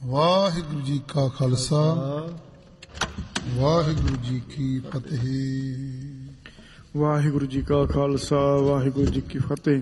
ਵਾਹਿਗੁਰੂ ਜੀ ਕਾ ਖਾਲਸਾ ਵਾਹਿਗੁਰੂ ਜੀ ਕੀ ਫਤਿਹ। ਵਾਹਿਗੁਰੂ ਜੀ ਕਾ ਖਾਲਸਾ ਵਾਹਿਗੁਰੂ ਜੀ ਕੀ ਫਤਿਹ।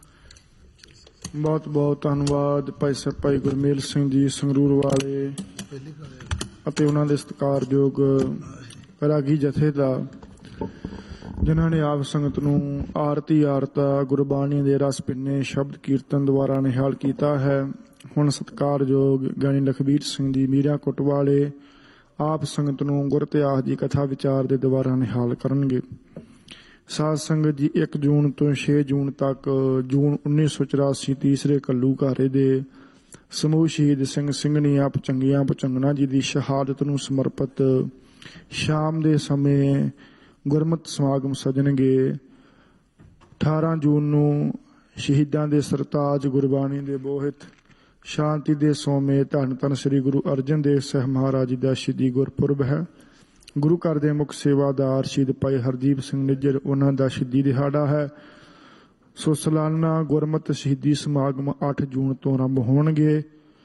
ਬਹੁਤ ਬਹੁਤ ਧੰਨਵਾਦ ਭਾਈ ਸਾਹਿਬ ਭਾਈ ਗੁਰਮੇਲ ਸਿੰਘ ਜੀ ਸੰਗਰੂਰ ਵਾਲੇ ਅਤੇ ਉਹਨਾਂ ਦੇ ਸਤਿਕਾਰਯੋਗ ਰਾਗੀ ਜਥੇ ਦਾ, ਜਿਨ੍ਹਾਂ ਨੇ ਆਪ ਸੰਗਤ ਨੂੰ ਆਰਤੀ ਆਰਤਾ ਗੁਰਬਾਣੀ ਦੇ ਰਸ ਪਿੰਨੇ ਸ਼ਬਦ ਕੀਰਤਨ ਦੁਆਰਾ ਨਿਹਾਲ ਕੀਤਾ ਹੈ। ਹੁਣ ਸਤਿਕਾਰਯੋਗ ਗਿਆਨੀ ਲਖਬੀਰ ਸਿੰਘ ਜੀ ਮੀਰਾ ਕੁੱਟ ਵਾਲੇ ਆਪ ਸੰਗਤ ਨੂੰ ਗੁਰ ਇਤਿਹਾਸ ਦੀ ਕਥਾ ਵਿਚਾਰ ਦੇ ਦੁਆਰਾ ਨਿਹਾਲ ਕਰਨਗੇ। ਸਾਧ ਸੰਗਤ ਜੀ, 1 ਜੂਨ ਤੋਂ 6 ਜੂਨ ਤੱਕ ਜੂਨ 1984 ਤੀਸਰੇ ਘੱਲੂਘਾਰੇ ਦੇ ਸਮੂਹ ਸ਼ਹੀਦ ਸਿੰਘ ਸਿੰਘਣੀਆਂ ਭੁਜੰਗੀਆਂ ਭੁਜੰਗਣਾ ਜੀ ਦੀ ਸ਼ਹਾਦਤ ਨੂੰ ਸਮਰਪਿਤ ਸ਼ਾਮ ਦੇ ਸਮੇਂ ਗੁਰਮਤਿ ਸਮਾਗਮ ਸਜਣਗੇ। 18 ਜੂਨ ਨੂੰ ਸ਼ਹੀਦਾਂ ਦੇ ਸਰਤਾਜ ਗੁਰਬਾਣੀ ਦੇ ਬੋਹਿਤ ਸ਼ਾਂਤੀ ਦੇ ਸੋਮੇ ਧੰਨ ਧੰਨ ਸ੍ਰੀ ਗੁਰੂ ਅਰਜਨ ਦੇਵ ਸਾਹਿਬ ਮਹਾਰਾਜ ਜੀ ਦਾ ਸ਼ਹੀਦੀ ਗੁਰਪੁਰਬ ਹੈ। ਗੁਰੂ ਘਰ ਦੇ ਮੁੱਖ ਸੇਵਾਦਾਰ ਸ਼ਹੀਦ ਭਾਈ ਹਰਦੀਪ ਸਿੰਘ ਨਿੱਜਰ, ਉਹਨਾਂ ਦਾ ਸ਼ਹੀਦੀ ਦਿਹਾੜਾ ਹੈ। ਸੋ ਸਾਲਾਨਾ ਗੁਰਮਤਿ ਸ਼ਹੀਦੀ ਸਮਾਗਮ 8 ਜੂਨ ਤੋਂ ਆਰੰਭ ਹੋਣਗੇ।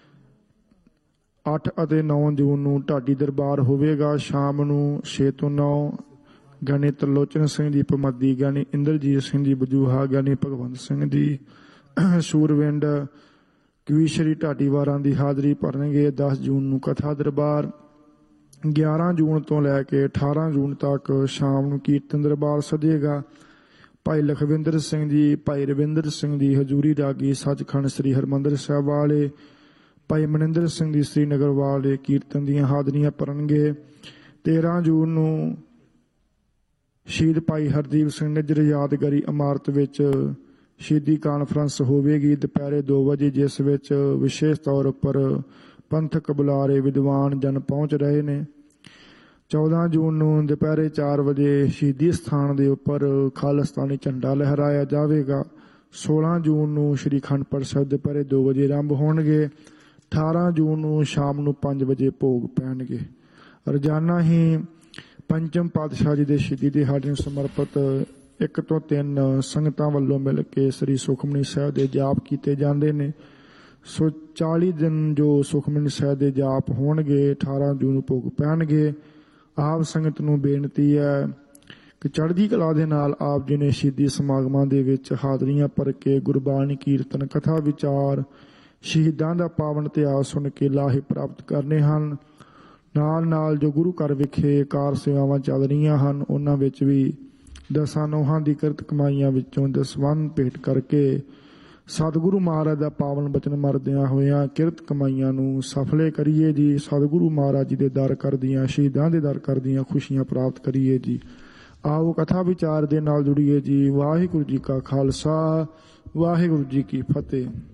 8 ਅਤੇ 9 ਜੂਨ ਨੂੰ ਢਾਡੀ ਦਰਬਾਰ ਹੋਵੇਗਾ। ਸ਼ਾਮ ਨੂੰ 6 ਤੋਂ 9 ਗਿਆਨੀ ਤਰਲੋਚਨ ਸਿੰਘ ਜੀ ਭਮੱਦੀ, ਗਿਆਨੀ ਇੰਦਰਜੀਤ ਸਿੰਘ ਜੀ ਬਜੂਹਾ, ਗਿਆਨੀ ਭਗਵੰਤ ਸਿੰਘ ਜੀ ਸੂਰਵਿੰਡ ਕਵੀਸ਼ਰੀ ਢਾਡੀਵਾਰਾਂ ਦੀ ਹਾਜ਼ਰੀ ਭਰਨਗੇ। 10 ਜੂਨ ਨੂੰ ਕਥਾ ਦਰਬਾਰ। 11 ਜੂਨ ਤੋਂ ਲੈ ਕੇ 18 ਜੂਨ ਤੱਕ ਸ਼ਾਮ ਨੂੰ ਕੀਰਤਨ ਦਰਬਾਰ ਸਜੇਗਾ। ਭਾਈ ਲਖਵਿੰਦਰ ਸਿੰਘ ਜੀ, ਭਾਈ ਰਵਿੰਦਰ ਸਿੰਘ ਜੀ ਹਜ਼ੂਰੀ ਰਾਗੀ ਸੱਚਖੰਡ ਸ੍ਰੀ ਹਰਿਮੰਦਰ ਸਾਹਿਬ ਵਾਲੇ, ਭਾਈ ਮਨਿੰਦਰ ਸਿੰਘ ਜੀ ਸ੍ਰੀਨਗਰ ਵਾਲੇ ਕੀਰਤਨ ਦੀਆਂ ਹਾਜ਼ਰੀਆਂ ਭਰਨਗੇ। 13 ਜੂਨ ਨੂੰ ਸ਼ਹੀਦ ਭਾਈ ਹਰਦੀਪ ਸਿੰਘ ਨਿੱਜਰ ਯਾਦਗਾਰੀ ਇਮਾਰਤ ਵਿੱਚ ਸ਼ਹੀਦੀ ਕਾਨਫਰੰਸ ਹੋਵੇਗੀ ਦੁਪਹਿਰੇ 2 ਵਜੇ, ਜਿਸ ਵਿੱਚ ਵਿਸ਼ੇਸ਼ ਤੌਰ ਉੱਪਰ ਪੰਥਕ ਬੁਲਾਰੇ ਵਿਦਵਾਨ ਜਨ ਪਹੁੰਚ ਰਹੇ ਨੇ। 14 ਜੂਨ ਨੂੰ ਦੁਪਹਿਰੇ 4 ਵਜੇ ਸ਼ਹੀਦੀ ਸਥਾਨ ਦੇ ਉੱਪਰ ਖਾਲਿਸਤਾਨੀ ਝੰਡਾ ਲਹਿਰਾਇਆ ਜਾਵੇਗਾ। 16 ਜੂਨ ਨੂੰ ਸ਼੍ਰੀ ਅਖੰਡ ਪਾਠ ਸਾਹਿਬ ਦੁਪਹਿਰੇ 2 ਵਜੇ ਆਰੰਭ ਹੋਣਗੇ। 18 ਜੂਨ ਨੂੰ ਸ਼ਾਮ ਨੂੰ 5 ਵਜੇ ਭੋਗ ਪੈਣਗੇ। ਰੋਜ਼ਾਨਾ ਹੀ ਪੰਚਮ ਪਾਤਸ਼ਾਹ ਜੀ ਦੇ ਸ਼ਹੀਦੀ ਦਿਹਾੜੇ ਨੂੰ ਸਮਰਪਿਤ 1 ਤੋਂ 3 ਸੰਗਤਾਂ ਵੱਲੋਂ ਮਿਲ ਕੇ ਸ੍ਰੀ ਸੁਖਮਨੀ ਸਾਹਿਬ ਦੇ ਜਾਪ ਕੀਤੇ ਜਾਂਦੇ ਨੇ। ਸੋ 40 ਦਿਨ ਜੋ ਸੁਖਮਨੀ ਸਾਹਿਬ ਦੇ ਜਾਪ ਹੋਣਗੇ। 18 ਜੂਨ ਨੂੰ ਭੋਗ ਪੈਣਗੇ। ਆਪ ਸੰਗਤ ਨੂੰ ਬੇਨਤੀ ਹੈ ਕਿ ਚੜ੍ਹਦੀ ਕਲਾ ਦੇ ਨਾਲ ਆਪ ਜੀ ਨੇ ਸ਼ਹੀਦੀ ਸਮਾਗਮਾਂ ਦੇ ਵਿੱਚ ਹਾਜ਼ਰੀਆਂ ਭਰ ਕੇ ਗੁਰਬਾਣੀ ਕੀਰਤਨ ਕਥਾ ਵਿਚਾਰ ਸ਼ਹੀਦਾਂ ਦਾ ਪਾਵਨ ਇਤਿਹਾਸ ਸੁਣ ਕੇ ਲਾਹੇ ਪ੍ਰਾਪਤ ਕਰਨੇ ਹਨ। ਨਾਲ ਨਾਲ ਜੋ ਗੁਰੂ ਘਰ ਵਿਖੇ ਕਾਰ ਸੇਵਾਵਾਂ ਚੱਲ ਰਹੀਆਂ ਹਨ, ਉਹਨਾਂ ਵਿੱਚ ਵੀ ਦਸਾਂ ਨੋਹਾਂ ਦੀ ਕਿਰਤ ਕਮਾਈਆਂ ਵਿੱਚੋਂ ਦਸਵੰਧ ਭੇਟ ਕਰਕੇ ਸਤਿਗੁਰੂ ਮਹਾਰਾਜ ਦਾ ਪਾਵਨ ਬਚਨ ਮਰਦਿਆਂ ਹੋਇਆਂ ਕਿਰਤ ਕਮਾਈਆਂ ਨੂੰ ਸਫਲੇ ਕਰੀਏ ਜੀ। ਸਤਿਗੁਰੂ ਮਹਾਰਾਜ ਜੀ ਦੇ ਦਰ ਕਰਦੀਆਂ, ਸ਼ਹੀਦਾਂ ਦੇ ਦਰ ਕਰਦੀਆਂ ਖੁਸ਼ੀਆਂ ਪ੍ਰਾਪਤ ਕਰੀਏ ਜੀ। ਆਓ ਕਥਾ ਵਿਚਾਰ ਦੇ ਨਾਲ ਜੁੜੀਏ ਜੀ। ਵਾਹਿਗੁਰੂ ਜੀ ਕਾ ਖਾਲਸਾ ਵਾਹਿਗੁਰੂ ਜੀ ਕੀ ਫਤਿਹ।